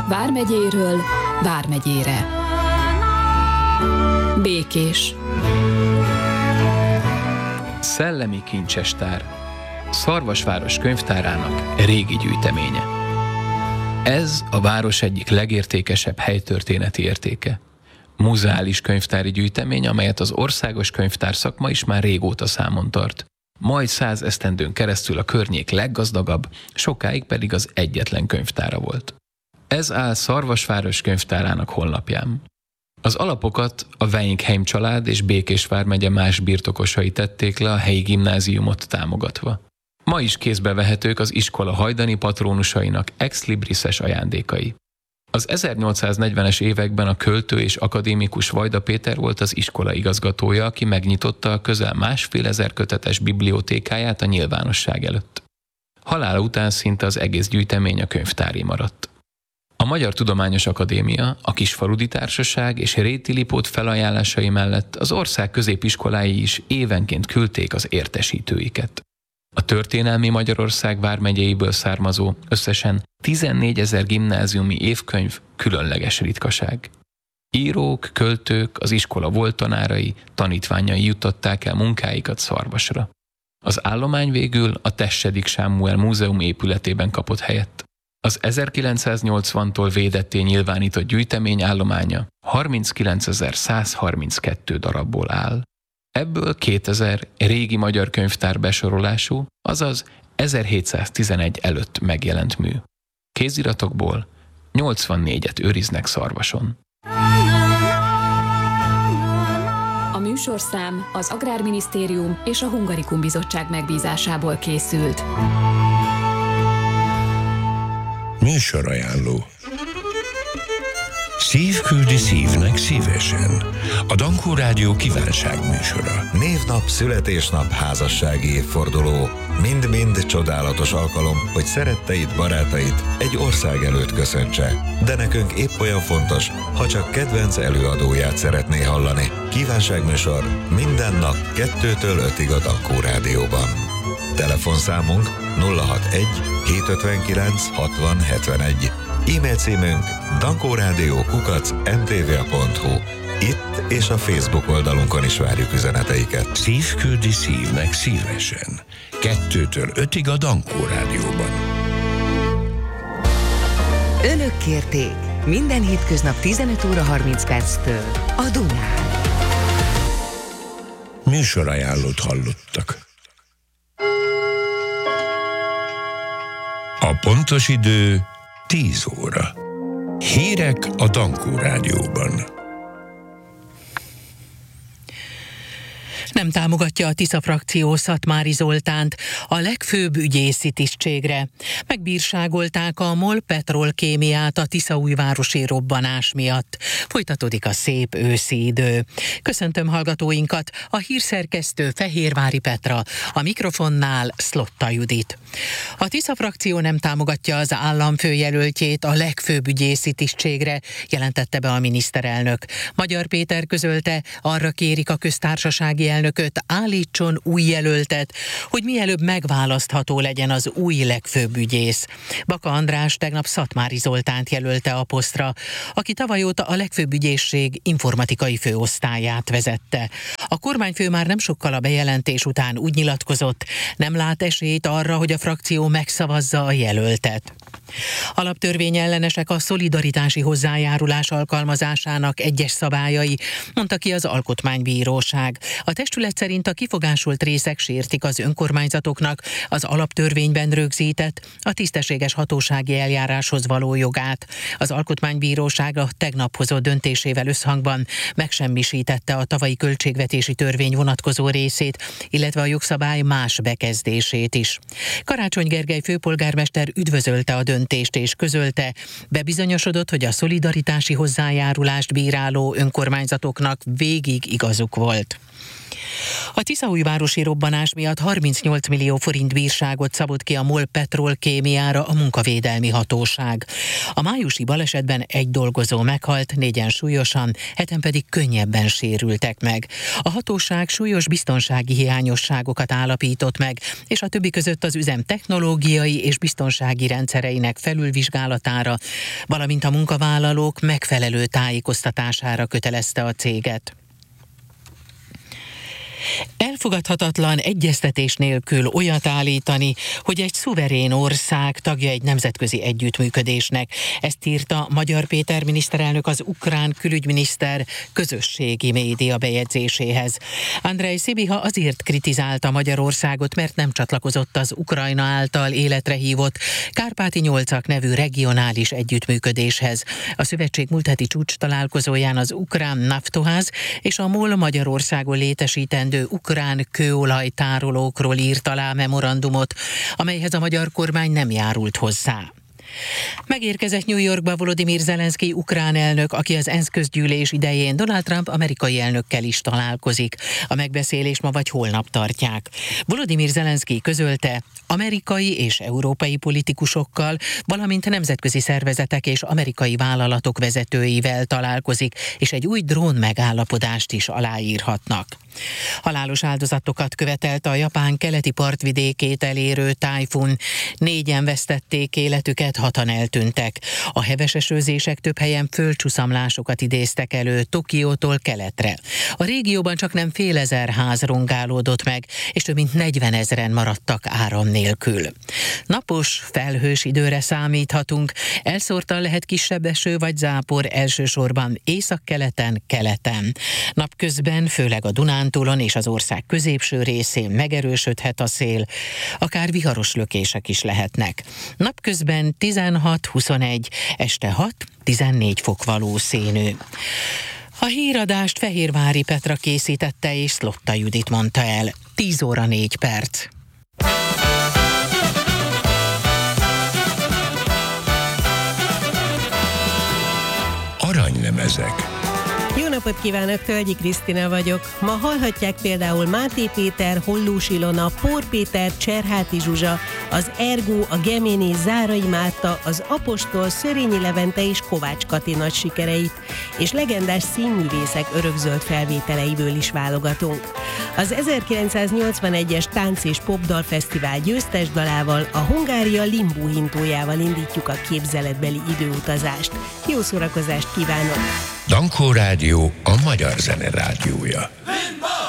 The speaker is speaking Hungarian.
Vármegyéről Vármegyére. Békés. Szellemi kincsestár. Szarvasváros könyvtárának régi gyűjteménye. Ez a város egyik legértékesebb helytörténeti értéke. Muzeális könyvtári gyűjtemény, amelyet az országos könyvtár szakma is már régóta számon tart. Majd 100 esztendőn keresztül a környék leggazdagabb, sokáig pedig az egyetlen könyvtára volt. Ez áll Szarvasváros könyvtárának honlapján. Az alapokat a Weinkheim család és Békés vármegye más birtokosai tették le a helyi gimnáziumot támogatva. Ma is kézbe vehetők az iskola hajdani patrónusainak ex libris-es ajándékai. Az 1840-es években a költő és akadémikus Vajda Péter volt az iskola igazgatója, aki megnyitotta a közel 1,5 kötetes bibliótékáját a nyilvánosság előtt. Halála után szinte az egész gyűjtemény a könyvtáré maradt. A Magyar Tudományos Akadémia, a Kisfaludy Társaság és Réti Lipót felajánlásai mellett az ország középiskolái is évenként küldték az értesítőiket. A történelmi Magyarország vármegyeiből származó összesen 14 000 gimnáziumi évkönyv különleges ritkaság. Írók, költők, az iskola volt tanárai, tanítványai juttatták el munkáikat Szarvasra. Az állomány végül a Tessedik Sámuel Múzeum épületében kapott helyet. Az 1980-tól védetté nyilvánított gyűjtemény állománya 39.132 darabból áll. Ebből 2000 régi magyar könyvtár besorolású, azaz 1711 előtt megjelent mű. Kéziratokból 84-et őriznek Szarvason. A műsorszám az Agrárminisztérium és a Hungarikum Bizottság megbízásából készült. Műsorajánló. Szív küldi szívnek szívesen. A Dankó Rádió kívánságműsora. Névnap, születésnap, házassági évforduló. Mind-mind csodálatos alkalom, hogy szeretteit, barátait egy ország előtt köszöntse. De nekünk épp olyan fontos, ha csak kedvenc előadóját szeretné hallani. Kívánságműsor minden nap 2-től 5-ig a Dankó Rádióban. Telefonszámunk 061 759 60 71. E-mail címünk dankórádió@mtva.hu. Itt és a Facebook oldalunkon is várjuk üzeneteiket. Szív küldi szívnek szívesen. 2-től 5-ig a Dankó Rádióban. Önök kérték minden hétköznap 15 óra 30 perctől a Dunán. Műsorajánlót hallottak. A pontos idő 10 óra. Hírek a Dankó Rádióban. Nem támogatja a Tisza frakció Szatmári Zoltánt a legfőbb ügyészi tisztségre. Megbírságolták a MOL petrolkémiát a tiszaújvárosi robbanás miatt. Folytatódik a szép őszi idő. Köszöntöm hallgatóinkat, a hírszerkesztő Fehérvári Petra, a mikrofonnál Szlotta Judit. A Tisza frakció nem támogatja az államfőjelöltjét a legfőbb ügyészi tisztségre, jelentette be a miniszterelnök. Magyar Péter közölte, arra kérik a köztársasági elnököt, állítson új jelöltet, hogy mielőbb megválasztható legyen az új legfőbb ügyész. Baka András tegnap Szatmári Zoltánt jelölte a posztra, aki tavaly óta a legfőbb ügyészség informatikai főosztályát vezette. A kormányfő már nem sokkal a bejelentés után úgy nyilatkozott, nem lát esélyt arra, hogy a frakció megszavazza a jelöltet. Alaptörvényellenesek a szolidaritási hozzájárulás alkalmazásának egyes szabályai, mondta ki az Alkotmánybíróság. A testület szerint a kifogásult részek sértik az önkormányzatoknak az alaptörvényben rögzített, a tisztességes hatósági eljáráshoz való jogát. Az Alkotmánybíróság a tegnap hozott döntésével összhangban megsemmisítette a tavalyi költségvetési törvény vonatkozó részét, illetve a jogszabály más bekezdését is. Karácsony Gergely főpolgármester üdvözölte a döntést és közölte, bebizonyosodott, hogy a szolidaritási hozzájárulást bíráló önkormányzatoknak végig igazuk volt. A tiszaújvárosi robbanás miatt 38 millió forint bírságot szabott ki a MOL Petrolkémiára a munkavédelmi hatóság. A májusi balesetben egy dolgozó meghalt, 4-en súlyosan, 7-en pedig könnyebben sérültek meg. A hatóság súlyos biztonsági hiányosságokat állapított meg, és a többi között az üzem technológiai és biztonsági rendszereinek felülvizsgálatára, valamint a munkavállalók megfelelő tájékoztatására kötelezte a céget. Elfogadhatatlan egyeztetés nélkül olyat állítani, hogy egy szuverén ország tagja egy nemzetközi együttműködésnek. Ezt írta Magyar Péter miniszterelnök az ukrán külügyminiszter közösségi média bejegyzéséhez. Andrej Sibiha azért kritizálta Magyarországot, mert nem csatlakozott az Ukrajna által életre hívott Kárpáti Nyolcak nevű regionális együttműködéshez. A szövetség múlt heti csúcs találkozóján az ukrán Naftoház és a MOL Magyarországon létesítendő ukrán kőolajtárolókról írt alá memorandumot, amelyhez a magyar kormány nem járult hozzá. Megérkezett New Yorkba Volodymyr Zelenszky ukrán elnök, aki az ENSZ közgyűlés idején Donald Trump amerikai elnökkel is találkozik. A megbeszélést ma vagy holnap tartják. Volodymyr Zelenszky közölte, amerikai és európai politikusokkal, valamint nemzetközi szervezetek és amerikai vállalatok vezetőivel találkozik, és egy új drón megállapodást is aláírhatnak. Halálos áldozatokat követelt a Japán keleti partvidékét elérő tájfun. 4-en vesztették életüket, 6-an eltűntek. A heves esőzések több helyen földcsuszamlásokat idéztek elő Tokiótól keletre. A régióban csaknem fél ezer ház rongálódott meg, és több mint 40 000-en maradtak áram nélkül. Napos, felhős időre számíthatunk. Elszórtan lehet kisebb eső vagy zápor, elsősorban északkeleten, keleten. Napközben, főleg a Dunántúlon és az ország középső részén megerősödhet a szél, akár viharos lökések is lehetnek. Napközben 16-21, este 6-14 fok valószínű. A híradást Fehérvári Petra készítette és Szlotta Judit mondta el. 10 óra 4 perc. Aranylemezek. Jó napot kívánok, Tölgyi Krisztina vagyok. Ma hallhatják például Máté Péter, Hollós Ilona, Pór Péter, Cserháti Zsuzsa, az Ergó, a Geméni, Zárai Márta, az Apostol, Szörényi Levente és Kovács Kati nagy sikereit, és legendás színművészek örökzöld felvételeiből is válogatunk. Az 1981-es Tánc és Popdalfesztivál győztes dalával, a Hungária Limbu hintójával indítjuk a képzeletbeli időutazást. Jó szórakozást kívánok! Dankó Rádió, a magyar zene rádiója. Limbo!